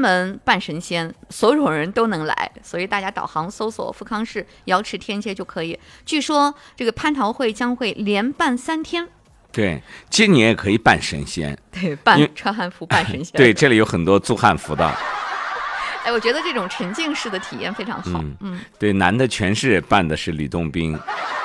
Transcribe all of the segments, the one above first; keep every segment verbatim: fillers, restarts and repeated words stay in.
门办神仙，所有人都能来，所以大家导航搜索富康市瑶池天街就可以。据说这个蟠桃会将会连办三天。 对，今年也可以办神仙， 对，办穿汉服办神仙。 对，这里有很多租汉服的。 哎，我觉得这种沉浸式的体验非常好。嗯，嗯对，男的全是扮的是吕洞宾。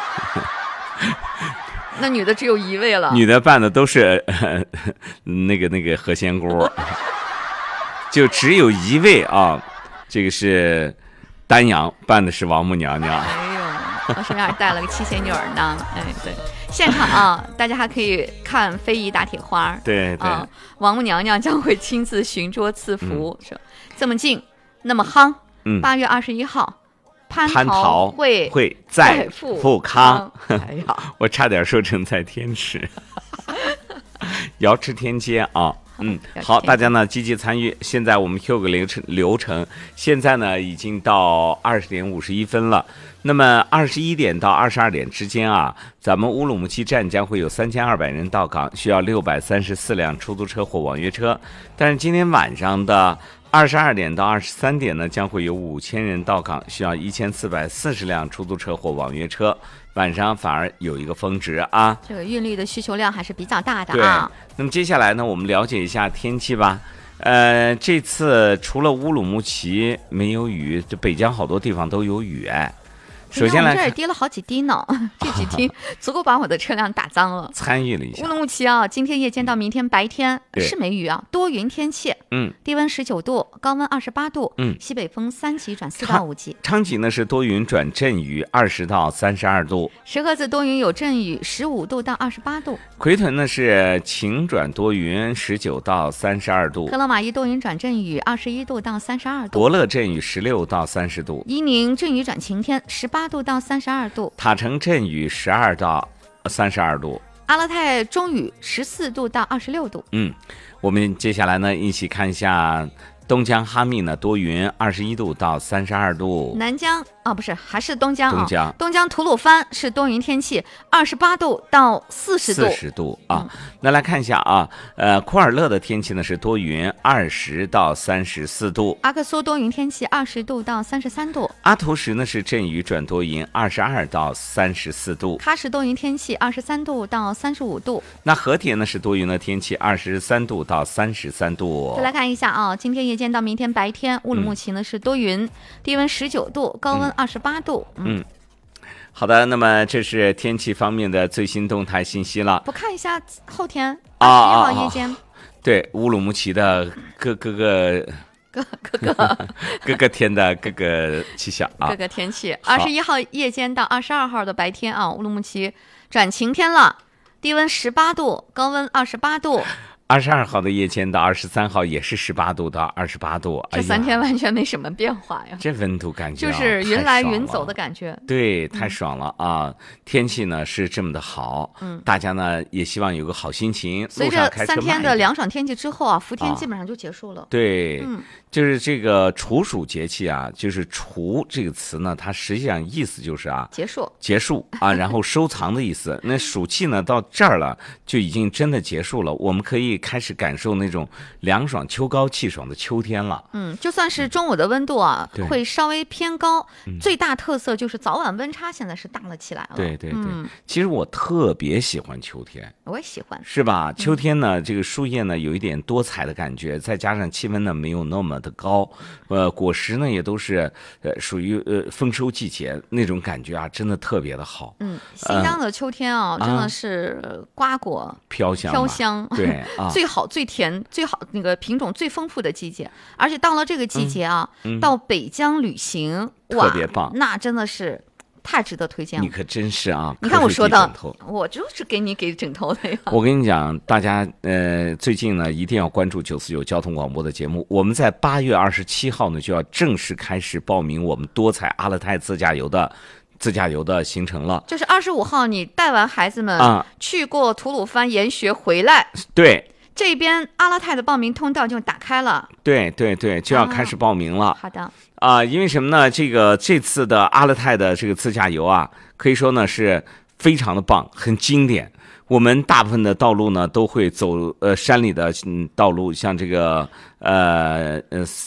那女的只有一位了， 女的扮的都是、呃、那个那个何仙姑，就只有一位啊，这个是丹阳扮的是王母娘娘。 哎呦，我身边还带了个七仙女儿呢。哎，对，现场啊，大家还可以看非遗打铁花。 对对、啊， 王母娘娘将会亲自巡桌赐福，嗯、说这么近，那么夯。嗯，八月二十一号。蟠桃会会在富康， 哎呀， 我差点说成在天池，瑶池天街啊，嗯，好，大家呢积极参与。现在我们 Q 个流程流程，现在呢已经到二十点五十一分了。那么二十一点到二十二点之间啊，咱们乌鲁木齐站将会有三千二百人到岗，需要六百三十四辆出租车或网约车。但是今天晚上的二十二点到二十三点呢，将会有五千人到岗，需要一千四百四十辆出租车或网约车。晚上反而有一个峰值啊， 这个运力的需求量还是比较大的啊。 对，那么接下来呢，我们了解一下天气吧。呃，这次除了乌鲁木齐没有雨，这北疆好多地方都有雨哎。首先来， 这儿跌了好几滴呢，这几滴足够把我的车辆打脏了。 参与了一下。 乌鲁木齐啊，今天夜间到明天白天是没雨啊，多云天气。 嗯， 低温十九度，高温二十八度。 嗯， 西北风三级转四到五级。 昌吉呢是多云转阵雨，二十到三十二度。 石河子多云有阵雨，十五度到二十八度。 奎屯呢是晴转多云，十九到三十二度。 克拉玛依多云转阵雨，二十一度到三十二度。 伯乐阵雨十六到三十度。 伊宁阵雨转晴天，十八度到三十二度。 塔城阵雨十二到三十二度。 阿勒泰中雨十四度到二十六度。 嗯，我们接下来呢一起看一下东江哈密呢多云，二十一度到三十二度。 南江啊、哦、不是，还是东江啊。 东江东江吐鲁番是多云天气，二十八度到四十度。 四十度啊、嗯。那来看一下啊，呃，库尔勒的天气呢是多云，二十到三十四度。 阿克苏多云天气，二十度到三十三度。 阿图什呢是阵雨转多云，二十二到三十四度。 喀什多云天气，二十三度到三十五度。 那和田呢是多云的天气，二十三度到三十三度。 再来看一下啊，今天夜间到明天白天，乌鲁木齐呢、嗯、是多云，低温十九度，高温二十八度。 嗯。嗯好的，那么这是天气方面的最新动态信息了。 不看一下后天二十一号夜间、 啊啊啊？对，乌鲁木齐的各各个各各个各个天的各个气象啊， 各个天气。二十一号夜间到二十二号的白天啊，乌鲁木齐转晴天了，低温十八度，高温二十八度。 二十二号的夜间到二十三号也是十八度到二十八度， 这三天完全没什么变化呀。 这温度感觉、 啊、就是云来云走的感觉。 对，太爽了啊！嗯、天气呢是这么的好，嗯，大家呢也希望有个好心情。 随着三天的凉爽天气之后啊，伏天基本上就结束了。 啊、对、嗯，就是这个处暑节气啊，就是处这个词呢，它实际上意思就是啊， 结束， 结束啊，然后收藏的意思。那暑气呢到这儿了，就已经真的结束了，我们可以开始感受那种凉爽、秋高气爽的秋天了。 嗯，就算是中午的温度啊，嗯、会稍微偏高、嗯，最大特色就是早晚温差现在是大了起来了。 对对对、嗯，其实我特别喜欢秋天， 我也喜欢， 是吧？秋天呢，嗯、这个树叶呢有一点多彩的感觉，再加上气温呢没有那么的高，呃，果实呢也都是呃属于呃丰收季节那种感觉啊，真的特别的好。 嗯，新疆的秋天啊，呃、真的是瓜果飘香， 飘香， 对，啊、 最好。最甜最好那个品种最丰富的季节，而且到了这个季节啊， 嗯嗯、 到北疆旅行特别棒， 那真的是太值得推荐了。 你可真是啊！ 你看我说的，我就是给你给枕头的呀。 我跟你讲，大家呃最近呢一定要关注九四九交通广播的节目。我们在八月二十七号呢就要正式开始报名我们多彩阿勒泰自驾游的。自驾游的行程了， 就是二十五号，你带完孩子们啊去过吐鲁番研学回来， 对， 这边阿勒泰的报名通道就打开了， 对对对，就要开始报名了。 啊、好的啊、呃，因为什么呢？这个这次的阿勒泰的这个自驾游啊，可以说呢是非常的棒，很经典。我们大部分的道路呢都会走呃山里的嗯道路，像这个呃呃。